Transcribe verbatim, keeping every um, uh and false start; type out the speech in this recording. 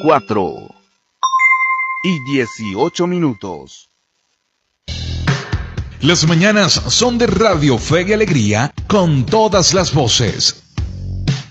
cuatro y dieciocho minutos. Las mañanas son de Radio Fe y Alegría con todas las voces.